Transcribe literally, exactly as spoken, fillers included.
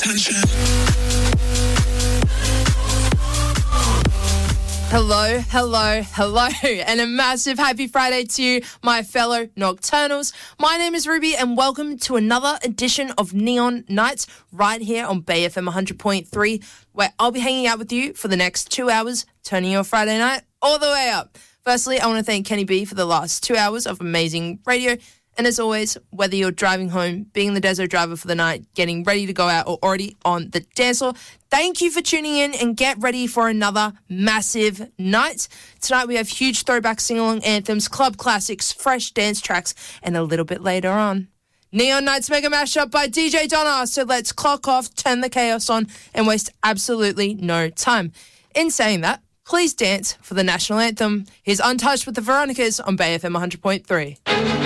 Hello, hello, hello, and a massive happy Friday to you, my fellow Nocturnals. My name is Ruby, and welcome to another edition of Neon Nights right here on Bay F M one hundred point three, where I'll be hanging out with you for the next two hours, turning your Friday night all the way up. Firstly, I want to thank Kenny B for the last two hours of amazing radio. And as always, whether you're driving home, being the Deso driver for the night, getting ready to go out, or already on the dance floor, thank you for tuning in and get ready for another massive night. Tonight we have huge throwback sing-along anthems, club classics, fresh dance tracks, and a little bit later on, Neon Nights Mega Mashup by D J Donna. So let's clock off, turn the chaos on, and waste absolutely no time. In saying that, please dance for the national anthem. Here's Untouched with the Veronicas on Bay F M one hundred point three.